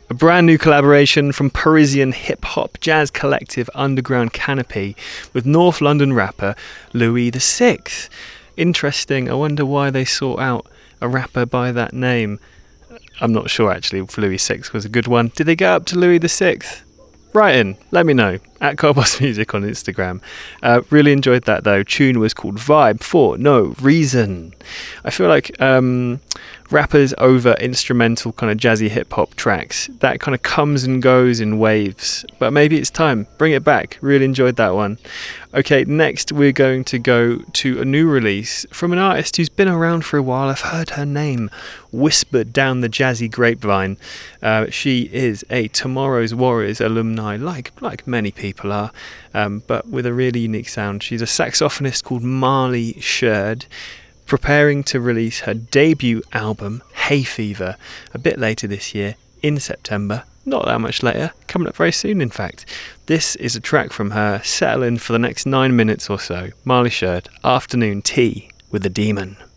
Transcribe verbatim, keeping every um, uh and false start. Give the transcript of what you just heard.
A brand new collaboration from Parisian hip-hop jazz collective Underground Canopy with North London rapper Louis the Sixth. Interesting, I wonder why they sought out a rapper by that name. I'm not sure actually if Louis the Sixth was a good one. Did they get up to Louis the Sixth? Write in, let me know, at Cobos Music on Instagram. Uh, really enjoyed that though. Tune was called Vibe for No Reason. I feel like um, rappers over instrumental kind of jazzy hip hop tracks, that kind of comes and goes in waves, but maybe it's time, bring it back. Really enjoyed that one. Okay, next we're going to go to a new release from an artist who's been around for a while. I've heard her name whispered down the jazzy grapevine. Uh, she is a Tomorrow's Warriors alumni, like like many people are, um, but with a really unique sound. She's a saxophonist called Marley Sherd, preparing to release her debut album, Hay Fever, a bit later this year, in September. Not that much later, coming up very soon in fact. This is a track from her. Settle in for the next nine minutes or so. Marley Sherd, Afternoon Tea with the Demon.